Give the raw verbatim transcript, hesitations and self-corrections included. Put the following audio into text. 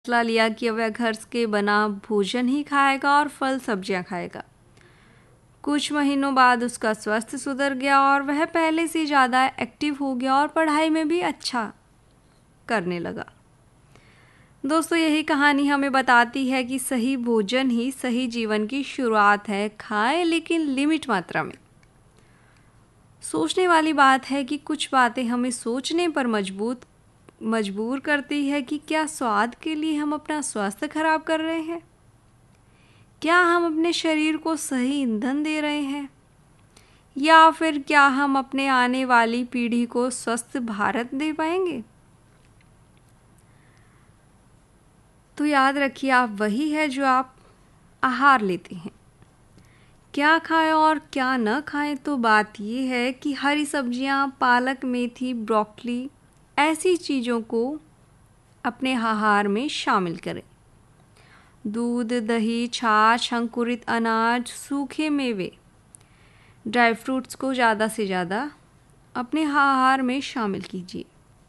फैसला लिया कि वह घर के बना भोजन ही खाएगा और फल सब्जियां खाएगा। कुछ महीनों बाद उसका स्वास्थ्य सुधर गया और वह पहले से ज़्यादा एक्टिव हो गया और पढ़ाई में भी अच्छा करने लगा। दोस्तों, यही कहानी हमें बताती है कि सही भोजन ही सही जीवन की शुरुआत है। खाएं लेकिन लिमिट मात्रा में। सोचने वाली बात है कि कुछ बातें हमें सोचने पर मजबूत मजबूर करती है कि क्या स्वाद के लिए हम अपना स्वास्थ्य खराब कर रहे हैं? क्या हम अपने शरीर को सही ईंधन दे रहे हैं? या फिर क्या हम अपने आने वाली पीढ़ी को स्वस्थ भारत दे पाएंगे? तो याद रखिए, आप वही है जो आप आहार लेते हैं। क्या खाएं और क्या न खाएं, तो बात ये है कि हरी सब्जियां, पालक, मेथी, ब्रोकली ऐसी चीज़ों को अपने आहार में शामिल करें। दूध, दही, छाछ, अंकुरित अनाज, सूखे मेवे, ड्राई फ्रूट्स को ज़्यादा से ज़्यादा अपने आहार में शामिल कीजिए।